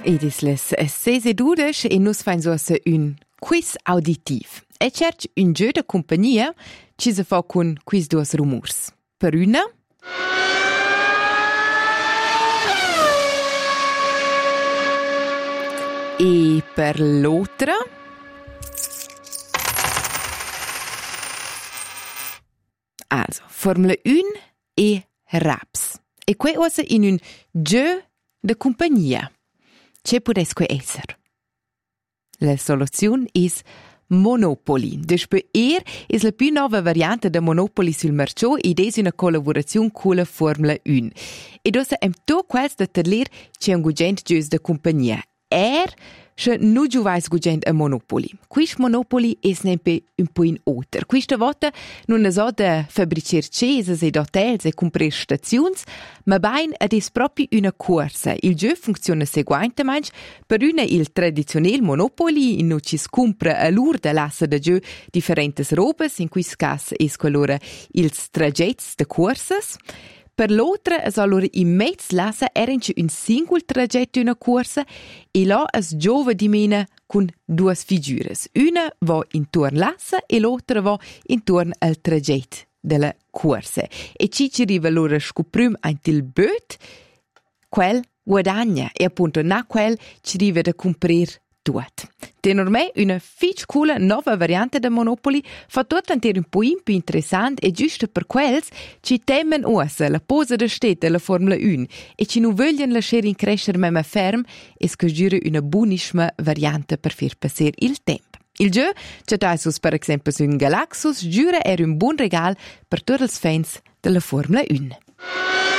Ed is les 16:12 e nus fain suossa un quiz auditiv. E cerc un jeu de compagnia ci se fa cun quiz duos rumors. Per una e per l'altra also Formula 1 e raps. E que ossa in un jeu de compagnia. Ce puresque esser? La soluzione is Monopoly. Despö is la più nova variante de Monopoly sul mercato ed è una collaborazione con la Formula 1. Ed ossa to quels de terlir c'è un gugent gius de compagnia. Che nu giuvais gugent a Monopoly. Quist Monopoly es nempe un po' in oter. Quista volta non es da fabricer ceses ed hotels e comprer stazions, ma bain ad es proprio una corsa. Il gioco funziona seguentemente. Per una il tradizionale Monopoly in cui si compra a l'urda lassa da gioco differentes robes, in questo caso es colora ils tragets de corsas. Per l'altra es allora in mezzo lassa erinci un singol tragetto una corsa e là es giova di mena con due figures. Una va intorno lassa e l'altra va intorno al tragetto della corsa. E ci arriva allora scoprim anche il böt, quel guadagna e appunto na quel ci arriva da comprare tutto. Tenormai una fitch coola nova variante da Monopoly fa tot anter un po' più interessante e giusto per quels ci temen ossa la posa da stet della Formula 1 e ci nu vogliono lasciare in crescere mema ferm e scagiure una buonissima variante per far passare il tempo. Il gioco, c'è taisus per esempio su un Galaxus, giura era un buon regalo per tutti i fans della Formula 1.